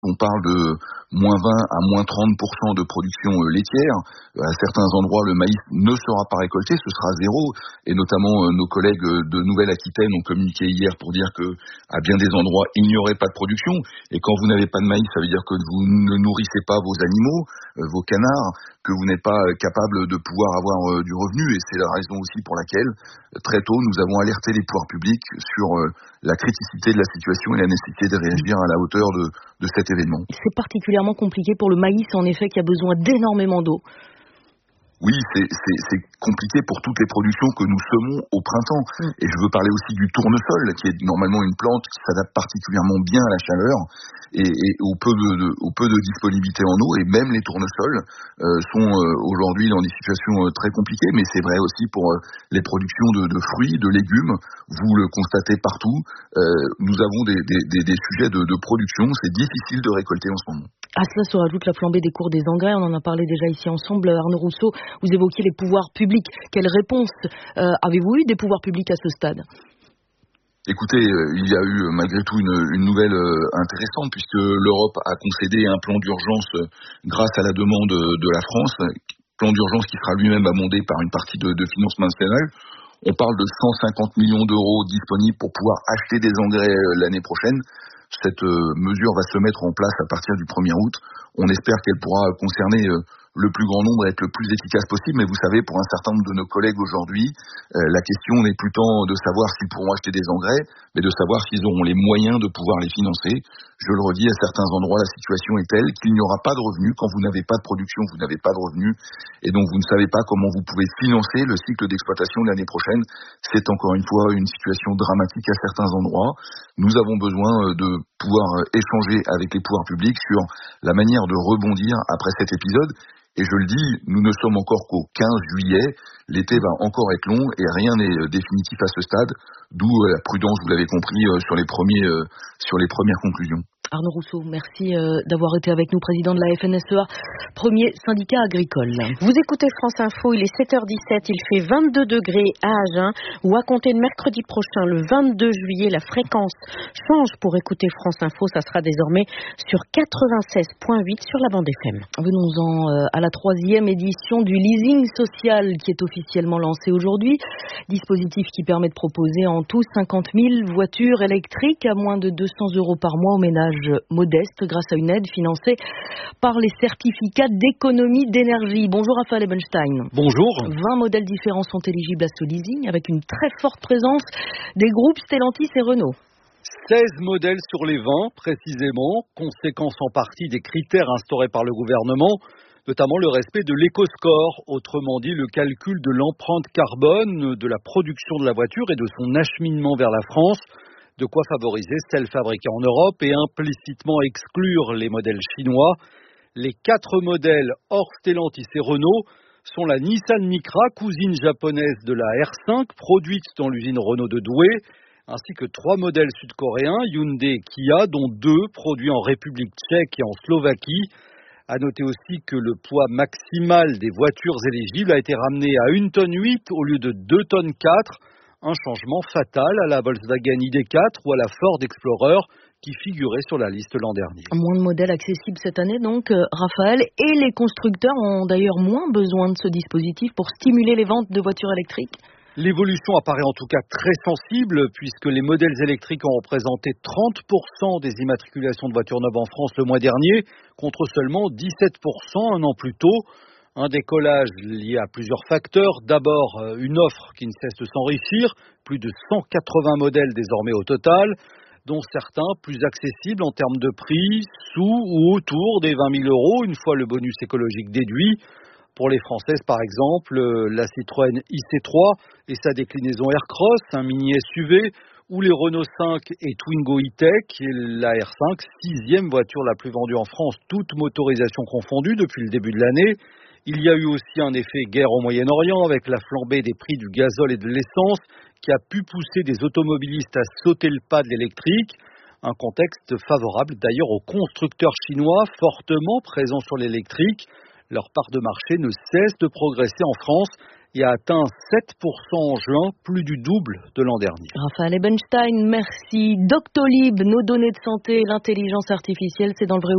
On parle de moins 20 à moins 30% de production laitière. À certains endroits, le maïs ne sera pas récolté, ce sera zéro. Et notamment, nos collègues de Nouvelle-Aquitaine ont communiqué hier pour dire que, à bien des endroits, il n'y aurait pas de production. Et quand vous n'avez pas de maïs, ça veut dire que vous ne nourrissez pas vos animaux, vos canards, que vous n'êtes pas capable de pouvoir avoir du revenu. Et c'est la raison aussi pour laquelle, très tôt, nous avons alerté les pouvoirs publics sur la criticité de la situation et la nécessité de réagir à la hauteur de cet événement. C'est particulièrement compliqué pour le maïs, en effet, qui a besoin d'énormément d'eau. Oui, c'est compliqué pour toutes les productions que nous semons au printemps. Et je veux parler aussi du tournesol, qui est normalement une plante qui s'adapte particulièrement bien à la chaleur et au peu de disponibilité en eau. Et même les tournesols sont aujourd'hui dans des situations très compliquées. Mais c'est vrai aussi pour les productions de fruits, de légumes. Vous le constatez partout. Nous avons des sujets de production. C'est difficile de récolter en ce moment. À cela se rajoute la flambée des cours des engrais. On en a parlé déjà ici ensemble. Arnaud Rousseau, vous évoquiez les pouvoirs publics. Quelle réponse avez-vous eu des pouvoirs publics à ce stade ? Écoutez, il y a eu malgré tout une nouvelle intéressante puisque l'Europe a concédé un plan d'urgence grâce à la demande de la France. Plan d'urgence qui sera lui-même amendé par une partie de financement national. On parle de 150 millions d'euros disponibles pour pouvoir acheter des engrais l'année prochaine. Cette mesure va se mettre en place à partir du 1er août. On espère qu'elle pourra concerner le plus grand nombre et être le plus efficace possible. Mais vous savez, pour un certain nombre de nos collègues aujourd'hui, la question n'est plus tant de savoir s'ils pourront acheter des engrais, mais de savoir s'ils auront les moyens de pouvoir les financer. Je le redis, à certains endroits, la situation est telle qu'il n'y aura pas de revenus. Quand vous n'avez pas de production, vous n'avez pas de revenus. Et donc, vous ne savez pas comment vous pouvez financer le cycle d'exploitation de l'année prochaine. C'est encore une fois une situation dramatique à certains endroits. Nous avons besoin de pouvoir échanger avec les pouvoirs publics sur la manière de rebondir après cet épisode. Et je le dis, nous ne sommes encore qu'au 15 juillet. L'été va encore être long et rien n'est définitif à ce stade. D'où la prudence, vous l'avez compris, sur les premières conclusions. Arnaud Rousseau, merci d'avoir été avec nous, président de la FNSEA, premier syndicat agricole. Vous écoutez France Info, il est 7h17, il fait 22 degrés à Agen, où à compter de mercredi prochain, le 22 juillet, la fréquence change pour écouter France Info. Ça sera désormais sur 96.8 sur la bande FM. Venons-en à la 3e édition du leasing social qui est officiellement lancé aujourd'hui. Dispositif qui permet de proposer en tout 50 000 voitures électriques à moins de 200 € par mois aux ménages modestes grâce à une aide financée par les certificats d'économie d'énergie. Bonjour Raphaël Ebenstein. Bonjour. 20 modèles différents sont éligibles à ce leasing avec une très forte présence des groupes Stellantis et Renault. 16 modèles sur les 20 précisément, conséquence en partie des critères instaurés par le gouvernement, notamment le respect de l'éco-score, autrement dit le calcul de l'empreinte carbone de la production de la voiture et de son acheminement vers la France. De quoi favoriser celles fabriquées en Europe et implicitement exclure les modèles chinois. Les 4 modèles hors Stellantis et Renault sont la Nissan Micra, cousine japonaise de la R5, produite dans l'usine Renault de Douai, ainsi que 3 modèles sud-coréens, Hyundai et Kia, dont 2 produits en République tchèque et en Slovaquie. À noter aussi que le poids maximal des voitures éligibles a été ramené à 1,8 tonne au lieu de 2,4 tonnes. Un changement fatal à la Volkswagen ID4 ou à la Ford Explorer qui figurait sur la liste l'an dernier. Moins de modèles accessibles cette année donc, Raphaël, et les constructeurs ont d'ailleurs moins besoin de ce dispositif pour stimuler les ventes de voitures électriques. L'évolution apparaît en tout cas très sensible puisque les modèles électriques ont représenté 30% des immatriculations de voitures neuves en France le mois dernier contre seulement 17% un an plus tôt. Un décollage lié à plusieurs facteurs. D'abord, une offre qui ne cesse de s'enrichir, plus de 180 modèles désormais au total, dont certains plus accessibles en termes de prix, sous ou autour des 20 000 € une fois le bonus écologique déduit. Pour les Françaises, par exemple, la Citroën IC3 et sa déclinaison Aircross, un mini SUV, ou les Renault 5 et Twingo E-Tech, la R5, 6e voiture la plus vendue en France, toute motorisation confondue depuis le début de l'année. Il y a eu aussi un effet guerre au Moyen-Orient avec la flambée des prix du gazole et de l'essence qui a pu pousser des automobilistes à sauter le pas de l'électrique. Un contexte favorable d'ailleurs aux constructeurs chinois fortement présents sur l'électrique. Leur part de marché ne cesse de progresser en France et a atteint 7% en juin, plus du double de l'an dernier. Raphaël Ebenstein, merci. Doctolib, nos données de santé, l'intelligence artificielle, c'est dans le vrai